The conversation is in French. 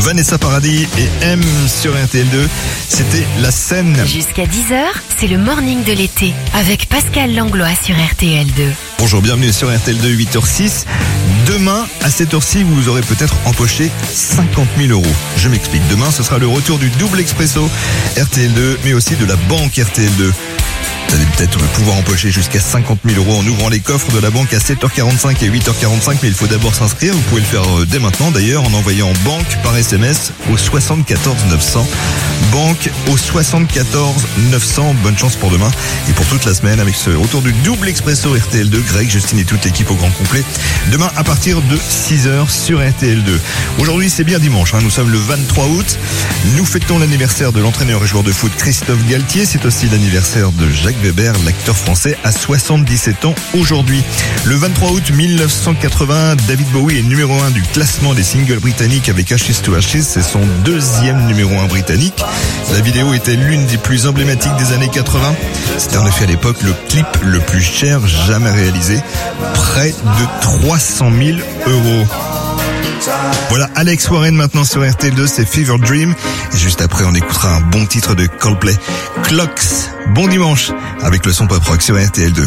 Vanessa Paradis et M sur RTL2. C'était La Seine. Jusqu'à 10h, c'est le morning de l'été avec Pascal Langlois sur RTL2. Bonjour, bienvenue sur RTL2, 8h06. Demain, à cette heure-ci, vous aurez peut-être empoché 50 000 €. Je m'explique. Demain, ce sera le retour du double expresso RTL2, mais aussi de la banque RTL2. Vous allez peut-être pouvoir empocher jusqu'à 50 000 € en ouvrant les coffres de la banque à 7h45 et 8h45, mais il faut d'abord s'inscrire. Vous pouvez le faire dès maintenant d'ailleurs en envoyant banque par SMS au 74 900. Banque au 74 900. Bonne chance pour demain et pour toute la semaine avec ce retour du double expresso RTL2. Greg, Justine et toute l'équipe au grand complet. Demain à partir de 6h sur RTL2. Aujourd'hui c'est bien dimanche, nous sommes le 23 août. Nous fêtons l'anniversaire de l'entraîneur et joueur de foot Christophe Galtier. C'est aussi l'anniversaire de Jacques Weber, l'acteur français, à 77 ans aujourd'hui. Le 23 août 1980, David Bowie est numéro 1 du classement des singles britanniques avec Ashes to Ashes. C'est son deuxième numéro 1 britannique. La vidéo était l'une des plus emblématiques des années 80. C'était en effet à l'époque le clip le plus cher jamais réalisé. Près de 300 000 €. Voilà, Alex Warren maintenant sur RTL2, c'est Fever Dream. Et juste après, on écoutera un bon titre de Coldplay, Clocks. Bon dimanche avec le son pop rock sur RTL2.